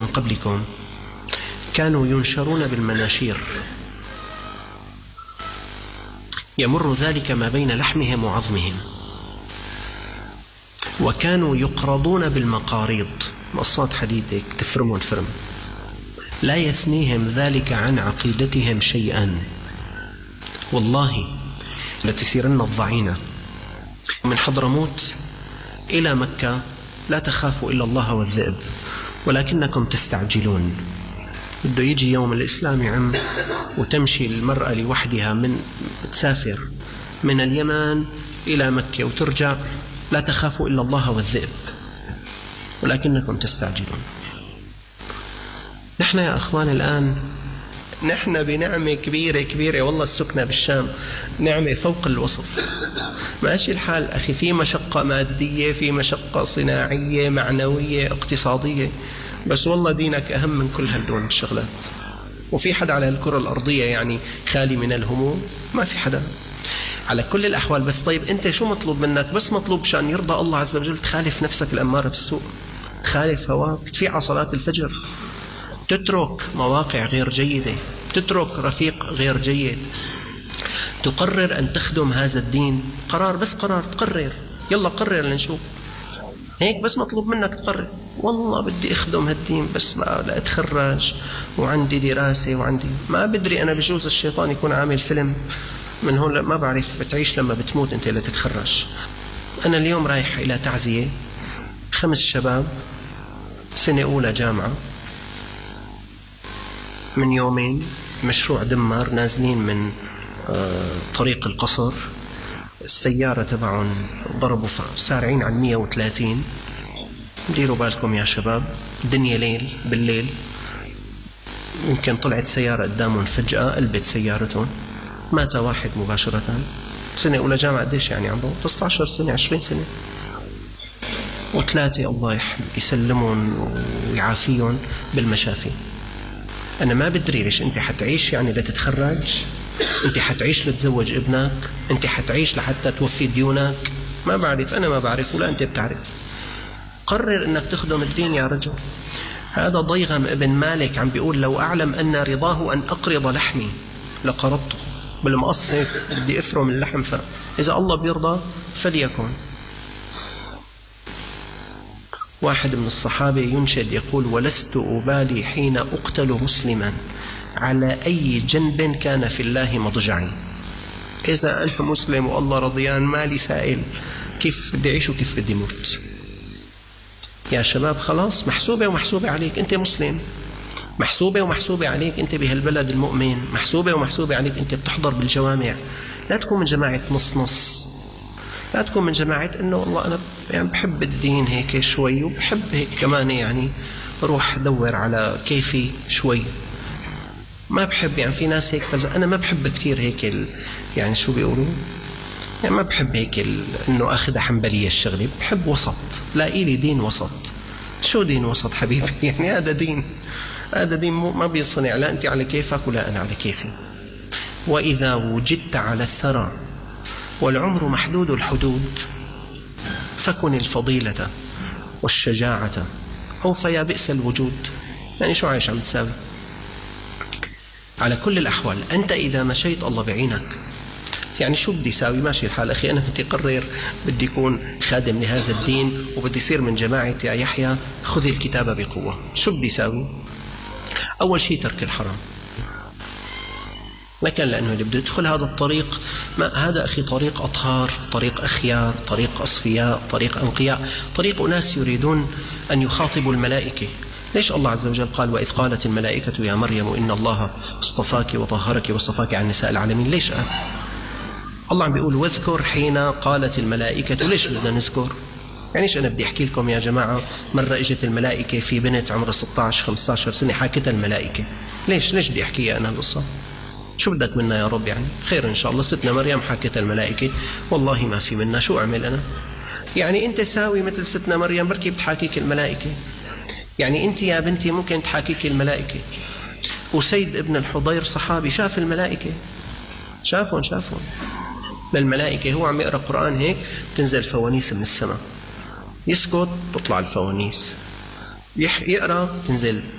قبلكم كانوا ينشرون بالمناشير، يمر ذلك ما بين لحمهم وعظمهم، وكانوا يقرضون بالمقاريض، مقصات حديد تفرمون فرم، لا يثنيهم ذلك عن عقيدتهم شيئا. والله لتسيرن الضعينة من حضرموت إلى مكة لا تخافوا إلا الله والذئب ولكنكم تستعجلون. بده يجي يوم الإسلام عم وتمشي المرأة لوحدها تسافر من اليمن إلى مكة وترجع، لا تخافوا إلا الله والذئب ولكنكم تستعجلون. نحن يا أخوان الآن نحن بنعمة كبيرة كبيرة والله، السكنة بالشام نعمة فوق الوصف. ماشي الحال أخي، في مشقة مادية، في مشقة صناعية معنوية اقتصادية، بس والله دينك أهم من كل هالدون الشغلات. وفي حدا على الكرة الأرضية يعني خالي من الهموم؟ ما في حدا على كل الأحوال. بس طيب أنت شو مطلوب منك؟ بس مطلوب شان يرضى الله عز وجل تخالف نفسك الأمارة بالسوء، تخالف هواك، تفيع صلاة الفجر، تترك مواقع غير جيدة، تترك رفيق غير جيد، تقرر أن تخدم هذا الدين. قرار، بس قرار، تقرر، يلا قرر لنشوف. هيك بس مطلوب منك تقرر، والله بدي أخدم هالدين بس بقى لا أتخرج وعندي دراسة وعندي ما بدري أنا. بجوز الشيطان يكون عامل فيلم من هون، ما بعرف، بتعيش لما بتموت أنت لا تتخرج. أنا اليوم رايح إلى تعزية 5 شباب سنة أولى جامعة، من يومين مشروع دمار، نازلين من طريق القصر، السيارة تبعهم ضربوا سارعين عن 130. ديروا بالكم يا شباب، الدنيا ليل، بالليل يمكن طلعت سيارة قدامهم فجأة قلبت سيارتهم، مات واحد مباشرة. سنة أولى جامعة قديش يعني عمره؟ 19 سنة 20 سنة. و3 الله يسلمون ويعافيهم بالمشافي. أنا ما بدري ليش أنت حتعيش يعني لتتخرج؟ أنت حتعيش لتزوج ابنك؟ أنت حتعيش لحتى توفي ديونك؟ ما بعرف، أنا ما بعرف ولا أنت بتعرف. قرر أنك تخدم الدين يا رجل. هذا ضيغم ابن مالك عم بيقول لو أعلم أن رضاه أن أقرض لحمي لقرضته. بالمقص هيك بدي أفرم اللحم، إذا الله بيرضى فليكن. واحد من الصحابة ينشد يقول ولست أبالي حين أقتل مسلما على أي جنب كان في الله مضجعي. إذا أنا مسلم والله رضيان مالي سائل كيف بدي أعيش وكيف بدي موت. يا شباب خلاص، محسوبة ومحسوبة عليك أنت مسلم، محسوبة ومحسوبة عليك أنت بهالبلد المؤمن، محسوبة ومحسوبة عليك أنت بتحضر بالجوامع. لا تكون من جماعة نص نص، لا تكون من جماعة إنه والله أنا يعني بحب الدين هيك شوي وبحب هيك كمان يعني روح دور على كيفي شوي. ما بحب يعني في ناس هيك أنا ما بحب كتير هيك يعني شو بيقولوا يعني ما بحب هيك إنه أخذها حنبلية الشغلة، بحب وسط. لا إلي دين وسط. شو دين وسط حبيبي؟ يعني هذا دين، هذا دين ما بيصنع، لا أنت على كيفك ولا أنا على كيفي. وإذا وجدت على الثرى والعمر محدود الحدود فكن الفضيلة والشجاعة أو فيا بئس الوجود. يعني شو عايش عم تساوي؟ على كل الأحوال أنت إذا مشيت الله بعينك. يعني شو بدي ساوي؟ ماشي الحال أخي، أنا بدي قرر بدي يكون خادم لهذا الدين وبدي يصير من جماعة يا يحيى خذ الكتاب بقوة. شو بدي ساوي؟ أول شيء ترك الحرام. ما كان لأنه اللي بده يدخل هذا الطريق، ما هذا أخي طريق أطهار، طريق أخيار، طريق أصفياء، طريق أنقياء، طريق أناس يريدون أن يخاطبوا الملائكة. ليش الله عز وجل قال وإذ قالت الملائكة يا مريم إن الله اصطفاك وطهرك واصطفاك عن نساء العالمين؟ ليش قال؟ الله عم بيقول واذكر حين قالت الملائكة. وليش بدنا نذكر؟ يعني إيش أنا بدي أحكي لكم يا جماعة مرة إجت الملائكة في بنت عمرها 16-15 سنة حاكتها الملائكة. ليش بدي أحكيها أنا القصة؟ شو بدك منا يا رب؟ يعني خير إن شاء الله. ستنا مريم حاكتها الملائكة، والله ما في منا، شو أعمل أنا؟ يعني أنت ساوي مثل ستنا مريم بركي بتحاكيك الملائكة. يعني أنت يا بنتي ممكن تحاكيك الملائكة. وسيد ابن الحضير صحابي شاف الملائكة، شافهم للملائكة. هو عم يقرأ قرآن هيك تنزل فوانيس من السماء، يسكت تطلع الفوانيس، يقرأ تنزل